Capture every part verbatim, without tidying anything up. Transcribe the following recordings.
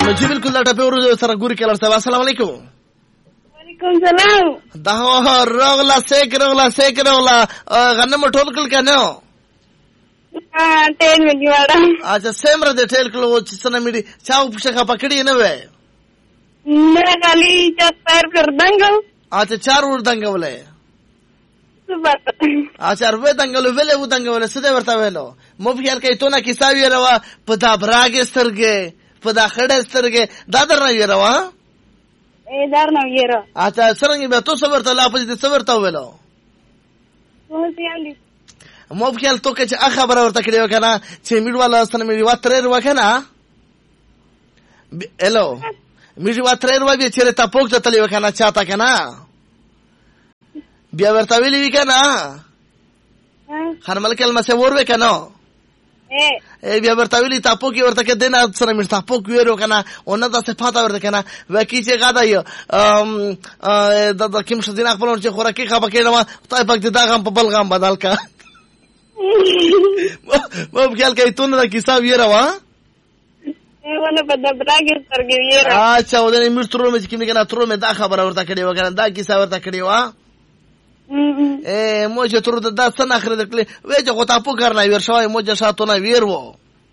نو چې بالکل دا ټپه ورو سره ګوري کله سره. السلام علیکم. وعلیکم سلام. دا رغلا سیک رغلا سیک رغلا غنم ټول کل کنه ها ټیل مې وړه. اچھا سیمره د ټیل کلو چې سن میډي چاو پښه پکړی نه وې نه خالی چا پیر کر دنګو. اچھا چار ور دنګولې. اچھا ور دنګولې ولې و دنګولې څه دی ورته ویلو مو په خیال کې ته نه کیسه ویلو په دا براګ سترګې په دا خړې سترګې دا درنه ویلو ها اے دار نه ویرو. اچھا څنګه به تو صبر ته لا په دې صبر ته ویلو څه سیاندي مو په خیال تو کې چې خبره ورته کړیو کنه چې میډواله سن میډي واترې وکنه الو میډي واترې وې چې ته پوک ته تلې وکنه چاته کنه بیا ورته ویلې وکنه خرمل کلمه څه ور وکنه اے بیا ورته ویلې تاسو کې ورته کې دینه سره مې تاسو کې ورو کنه اون دا څه پاته ورته کنه وکی چې غدا یو ام دا د کوم څه دینه خپل چې خوراکي خبره کړم تای پک دا غم په بل غم بدل کا مو په خیال کې ته نه کیسه ویره وا ونه په دبراګ سترګې ویره. اچھا ودې مې ترو مې کې مې کنه ترو مې دا خبره ورته کړې وکنه دا کیسه ورته کړې وا اے مو چې ترو دا څنګه اخر دکلې وې چې غوتا په کار نه ویر شوی مو چې شاتونه ویر وو.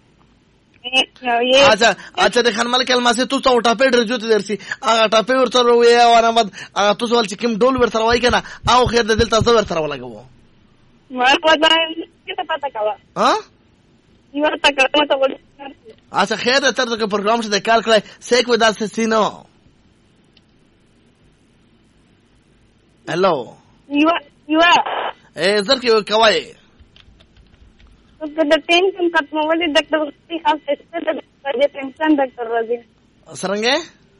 اچھا اچھا د خان ملک الماسه تو څو ټاپې درجو ته درسي هغه ټاپې ورته وې او احمد هغه تو سوال چې کوم ډول ورته وای کنه او خیر د دلته زو ورته ولګو ما پتا نه څه پتا کاوه ها یو ورته کومه ته ول. اچھا خیر تر دغه پروګرام څخه کال کړای سیک ودا سینو. هلو یو یو اے زر کې کوي ته د ټینشن ختمولې ډاکټر وختي خاص څه د ټینشن ډاکټر راځي سرنګه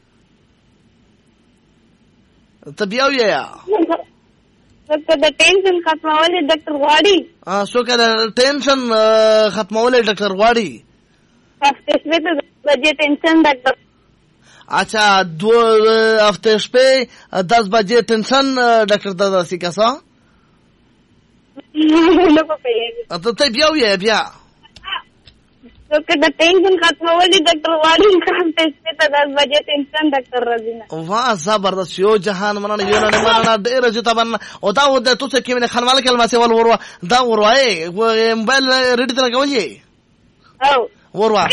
ته بیا ویا ته د ټینشن ختمولې ډاکټر غواړي ا سو کړه ټینشن ختمولې ډاکټر غواړي خاص څه د ټینشن ډاکټر. اچھا دو هفته شپې دس بجې ټینشن ډاکټر دادا سی کسا نو په پیږي ته ته بیا ویا بیا ته د ټینشن ختمولې ډاکټر غواړي خاص څه دس بجې ټینشن ډاکټر راځي نه. واه زبردست یو جهان مننه یو نه مننه ډېر چې تبن او دا و د تو څه کې نه خنواله کلمه سی ول ورو دا وروای موبایل ریډ تر کوي او وروا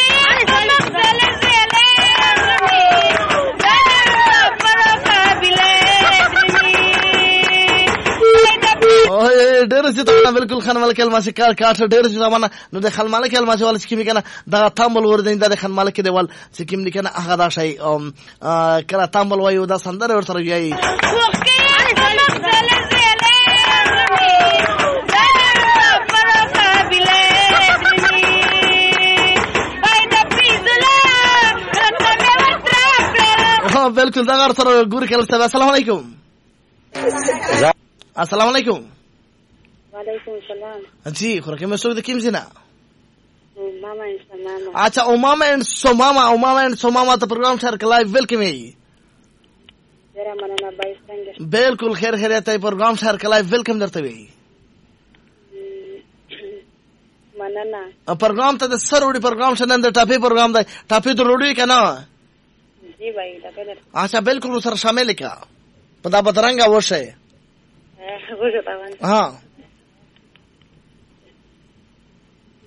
ډېر چې تا بالکل خنمال کلمه چې کار کار ډېر چې زمانہ نو د خنمال کلمه چې ول چې کیمه کنه دا تامل ور دین د خنمال کې دیوال چې کیمه کنه هغه دا شی کله تامل وایو دا سندره ور سره یي ها بالکل دا غر سره ګور کله سلام السلام علیکم. السلام علیکم. وعلیکم السلام. جی خوراکه مې سوګ د کیم زینا ماما ان سماما. اچھا او ماما ان سماما او ماما ان سماما ته پروګرام شهر کې لایو ویلکم یې ډیر مننه بای څنګه بالکل خیر خیریت ته پروګرام شهر کې لایو ویلکم درته وی مننه. پروګرام ته د سر وړي پروګرام شنن د ټاپي پروګرام دی ټاپي ته وړي کنه جی بھائی ټاپي. اچھا بالکل سره شامل کا پدا بدرنګا وشه وګورئ ها